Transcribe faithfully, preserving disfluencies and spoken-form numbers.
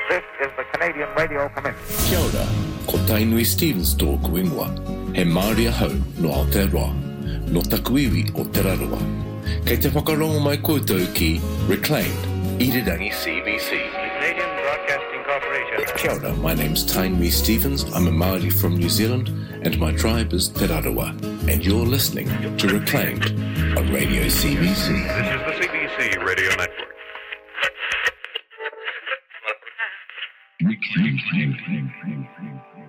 This is the Canadian Radio Commission. Kia ora, ko Tainui Stevens tōku ingoa. He Māori ahau no Aotearoa, no taku iwi o Te Raroa. Kei te whakarongo mai koutou ki Reclaimed, Irirangi C B C. Canadian Broadcasting Corporation. Kia ora, my name's Tainui Stevens. I'm a Māori from New Zealand, and my tribe is Te Raroa. And you're listening to Reclaimed on Radio C B C. This is the C B C Radio Network. Reclaimed.